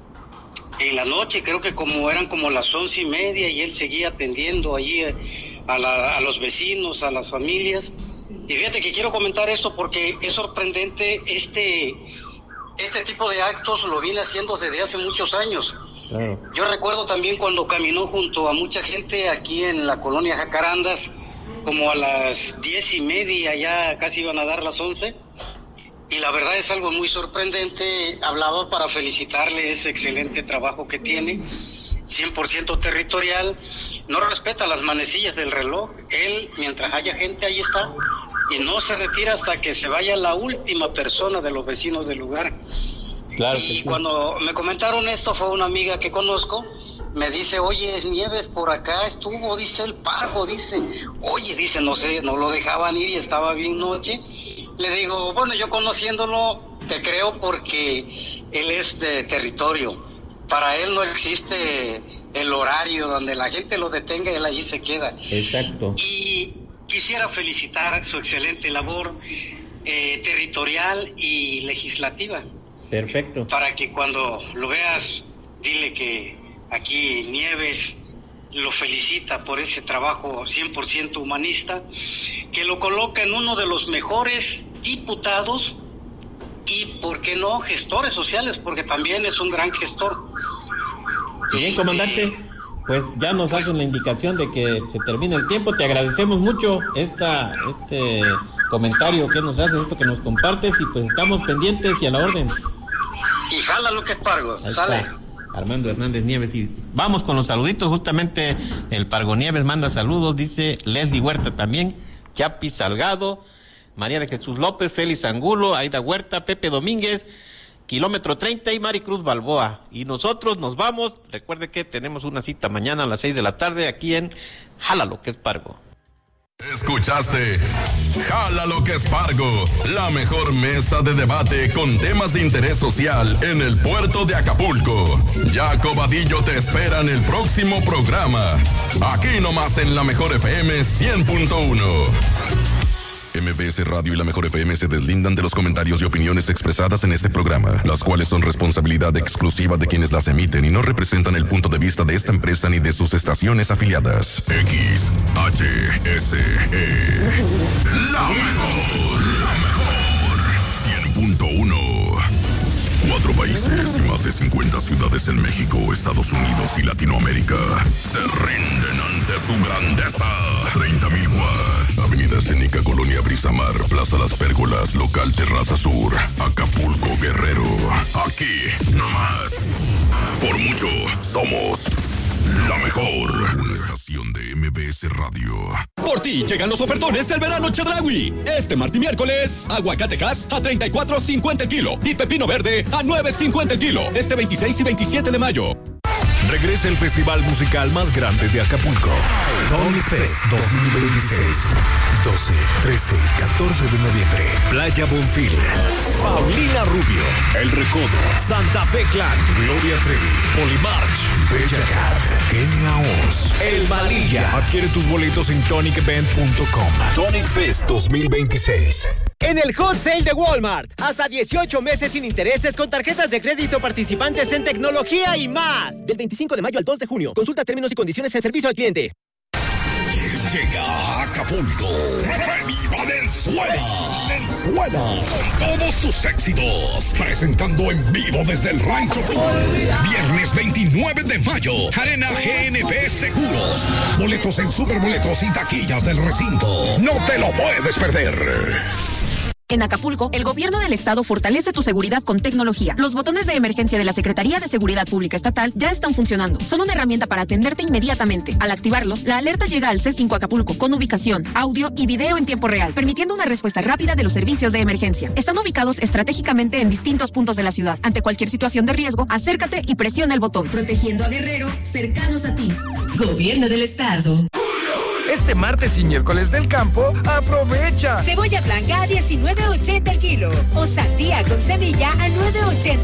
En la noche, creo que como eran como las once y media, y él seguía atendiendo allí a, la, a los vecinos, a las familias. Y fíjate que quiero comentar esto porque es sorprendente, este, este tipo de actos lo viene haciendo desde hace muchos años. Claro. Yo recuerdo también cuando caminó junto a mucha gente aquí en la colonia Jacarandas, como a las diez y media, ya casi iban a dar las once, y la verdad es algo muy sorprendente. Hablaba para felicitarle ese excelente trabajo que tiene, cien por ciento territorial, no respeta las manecillas del reloj, él, mientras haya gente, ahí está, y no se retira hasta que se vaya la última persona de los vecinos del lugar. Claro, y sí. Cuando me comentaron esto, fue una amiga que conozco, me dice, oye, Nieves, por acá estuvo, dice el Pargo, dice, oye, dice, no sé, no lo dejaban ir y estaba bien noche. Le digo, bueno, yo conociéndolo, te creo porque él es de territorio, para él no existe el horario donde la gente lo detenga y él allí se queda. Exacto. Y quisiera felicitar su excelente labor eh, territorial y legislativa. Perfecto. Para que cuando lo veas, dile que aquí Nieves lo felicita por ese trabajo cien por ciento humanista, que lo coloca en uno de los mejores diputados y, ¿por qué no?, gestores sociales, porque también es un gran gestor. Bien, comandante, pues ya nos hacen la indicación de que se termina el tiempo. Te agradecemos mucho esta, este comentario que nos haces, esto que nos compartes, y pues estamos pendientes y a la orden. Y jala lo que es Pargo, sale. Armando Hernández Nieves. Y vamos con los saluditos. Justamente el Pargo Nieves manda saludos, dice Leslie Huerta también, Chapi Salgado, María de Jesús López, Félix Angulo, Aida Huerta, Pepe Domínguez, Kilómetro treinta y Maricruz Balboa. Y nosotros nos vamos. Recuerde que tenemos una cita mañana a las seis de la tarde aquí en Jálalo que es Pargo. Escuchaste Jálalo que es Pargo, la mejor mesa de debate con temas de interés social en el puerto de Acapulco. Jaco Vadillo te espera en el próximo programa, aquí nomás en la mejor F M cien punto uno. M B S Radio y la Mejor F M se deslindan de los comentarios y opiniones expresadas en este programa, las cuales son responsabilidad exclusiva de quienes las emiten y no representan el punto de vista de esta empresa ni de sus estaciones afiliadas. X H S E La Mejor, la Mejor cien punto uno. Cuatro países y más de cincuenta ciudades en México, Estados Unidos y Latinoamérica se rinden ante su grandeza. treinta mil watts. Avenida Escénica, Colonia Brisamar, Plaza Las Pérgolas, Local Terraza Sur, Acapulco, Guerrero. Aquí, nomás. Por mucho, somos la mejor. Una estación de M B S Radio. Por ti llegan los ofertones del verano Chedraui. Este martes y miércoles, aguacatejas a treinta y cuatro cincuenta el kilo y pepino verde a nueve cincuenta el kilo. Este veintiséis y veintisiete de mayo. Regresa el festival musical más grande de Acapulco. Tonic Fest dos mil veintiséis. doce, trece y catorce de noviembre. Playa Bonfil. Paulina Rubio. El Recodo. Santa Fe Clan. Gloria Trevi. Polimarch. Bella Cat. Kenia Oz. El Malilla. Adquiere tus boletos en tonic event punto com. Tonic Fest dos mil veintiséis. En el Hot Sale de Walmart, hasta dieciocho meses sin intereses con tarjetas de crédito participantes en tecnología y más. Del veinticinco de mayo al dos de junio. Consulta términos y condiciones en servicio al cliente. Llega a Acapulco, Remy Valenzuela. Valenzuela. Con todos sus éxitos. Presentando en vivo desde el Rancho Colón. Viernes veintinueve de mayo. Arena G N P Seguros. Boletos en Superboletos y taquillas del recinto. No te lo puedes perder. En Acapulco, el gobierno del estado fortalece tu seguridad con tecnología. Los botones de emergencia de la Secretaría de Seguridad Pública Estatal ya están funcionando. Son una herramienta para atenderte inmediatamente. Al activarlos, la alerta llega al C cinco Acapulco con ubicación, audio y video en tiempo real, permitiendo una respuesta rápida de los servicios de emergencia. Están ubicados estratégicamente en distintos puntos de la ciudad. Ante cualquier situación de riesgo, acércate y presiona el botón. Protegiendo a Guerrero, cercanos a ti. Gobierno del Estado. Este martes y miércoles del campo, aprovecha. Cebolla blanca a diecinueve ochenta el kilo o sandía con semilla a nueve ochenta.